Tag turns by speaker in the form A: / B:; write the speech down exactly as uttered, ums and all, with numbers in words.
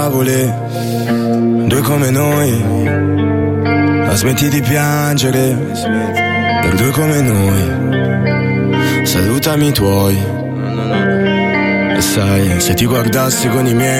A: Due come noi, ma smetti di piangere per due come noi. Salutami i tuoi. E sai, se ti guardassi con i miei